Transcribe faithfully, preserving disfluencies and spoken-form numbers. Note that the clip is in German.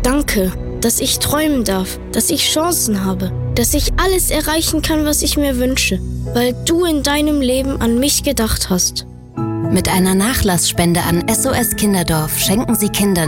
Danke, dass ich träumen darf, dass ich Chancen habe, dass ich alles erreichen kann, was ich mir wünsche, weil du in deinem Leben an mich gedacht hast. Mit einer Nachlassspende an S O S Kinderdorf schenken Sie Kindern